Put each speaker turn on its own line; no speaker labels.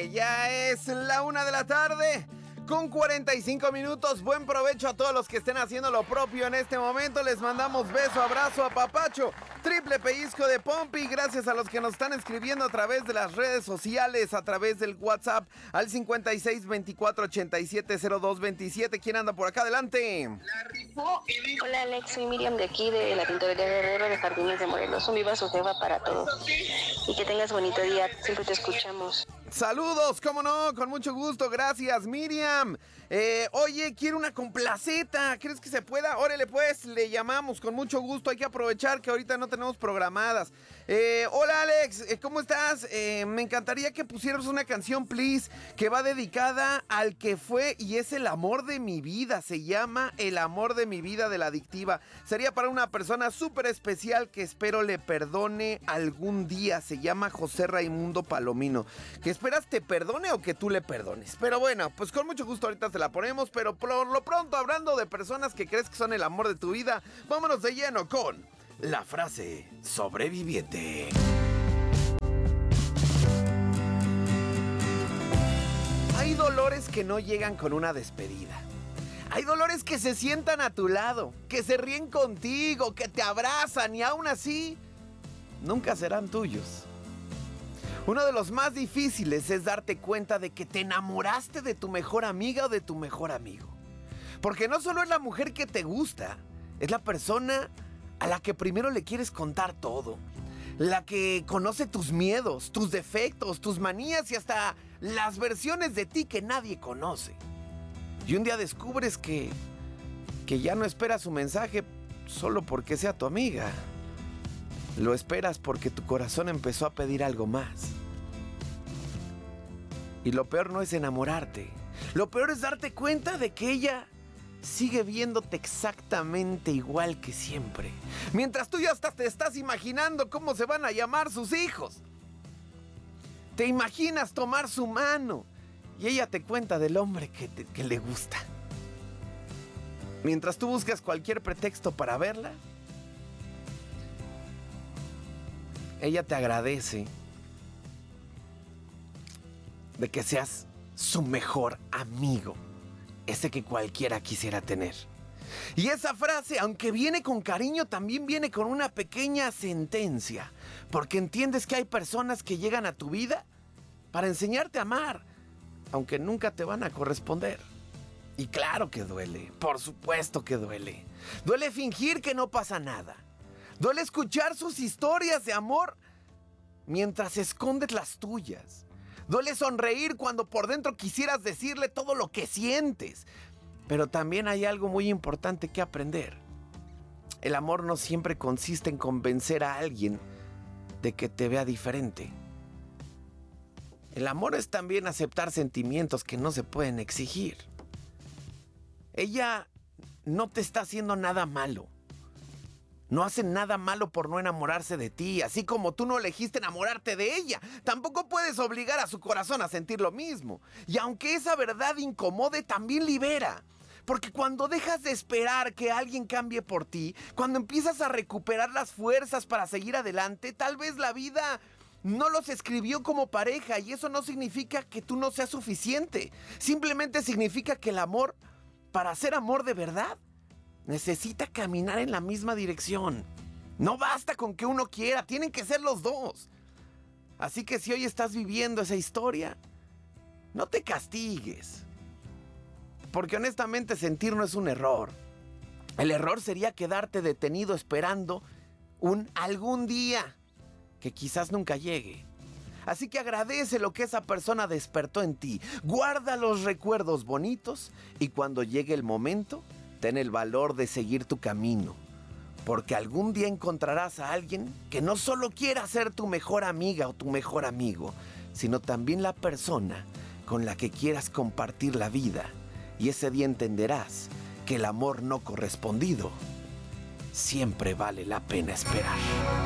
Ya es la 1 de la tarde con 45 minutos. Buen provecho a todos los que estén haciendo lo propio en este momento. Les mandamos beso, abrazo, apapacho, triple pellizco de pompi. Gracias a los que nos están escribiendo a través de las redes sociales, a través del WhatsApp al 56 24 87 02 27. ¿Quién anda por acá? Adelante.
Hola Alex, soy Miriam de aquí de la Tintorería Guerrero de Jardines de Morelos. Un viva su jeva para todos. Y que tengas bonito día, siempre te escuchamos.
Saludos, cómo no, con mucho gusto, gracias Miriam. Oye, quiero una complaceta, ¿crees que se pueda? Órale pues, le llamamos con mucho gusto, hay que aprovechar que ahorita no tenemos programadas. Hola Alex, ¿cómo estás? Me encantaría que pusieras una canción, please, que va dedicada al que fue y es el amor de mi vida. Se llama El amor de mi vida de La Adictiva. Sería para una persona súper especial que espero le perdone algún día. Se llama José Raimundo Palomino. ¿Qué esperas, te perdone o que tú le perdones? Pero bueno, pues con mucho gusto ahorita te la ponemos. Pero por lo pronto, hablando de personas que crees que son el amor de tu vida, vámonos de lleno con la frase sobreviviente. Hay dolores que no llegan con una despedida. Hay dolores que se sientan a tu lado, que se ríen contigo, que te abrazan y aún así nunca serán tuyos. Uno de los más difíciles es darte cuenta de que te enamoraste de tu mejor amiga o de tu mejor amigo. Porque no solo es la mujer que te gusta, es la persona a la que primero le quieres contar todo. La que conoce tus miedos, tus defectos, tus manías y hasta las versiones de ti que nadie conoce. Y un día descubres que ya no esperas su mensaje solo porque sea tu amiga. Lo esperas porque tu corazón empezó a pedir algo más. Y lo peor no es enamorarte. Lo peor es darte cuenta de que ella sigue viéndote exactamente igual que siempre. Mientras tú ya hasta te estás imaginando cómo se van a llamar sus hijos. Te imaginas tomar su mano y ella te cuenta del hombre que le gusta. Mientras tú buscas cualquier pretexto para verla, ella te agradece de que seas su mejor amigo, ese que cualquiera quisiera tener. Y esa frase, aunque viene con cariño, también viene con una pequeña sentencia, porque entiendes que hay personas que llegan a tu vida para enseñarte a amar, aunque nunca te van a corresponder. Y claro que duele, por supuesto que duele. Duele fingir que no pasa nada. Duele escuchar sus historias de amor mientras escondes las tuyas. Duele sonreír cuando por dentro quisieras decirle todo lo que sientes. Pero también hay algo muy importante que aprender. El amor no siempre consiste en convencer a alguien de que te vea diferente. El amor es también aceptar sentimientos que no se pueden exigir. Ella no te está haciendo nada malo. No hace nada malo por no enamorarse de ti, así como tú no elegiste enamorarte de ella. Tampoco puedes obligar a su corazón a sentir lo mismo. Y aunque esa verdad incomode, también libera. Porque cuando dejas de esperar que alguien cambie por ti, cuando empiezas a recuperar las fuerzas para seguir adelante, tal vez la vida no los escribió como pareja y eso no significa que tú no seas suficiente. Simplemente significa que el amor, para ser amor de verdad, necesita caminar en la misma dirección. No basta con que uno quiera, tienen que ser los dos. Así que si hoy estás viviendo esa historia, no te castigues. Porque honestamente sentir no es un error. El error sería quedarte detenido esperando un algún día que quizás nunca llegue. Así que agradece lo que esa persona despertó en ti. Guarda los recuerdos bonitos y cuando llegue el momento, ten el valor de seguir tu camino, porque algún día encontrarás a alguien que no solo quiera ser tu mejor amiga o tu mejor amigo, sino también la persona con la que quieras compartir la vida. Y ese día entenderás que el amor no correspondido siempre vale la pena esperar.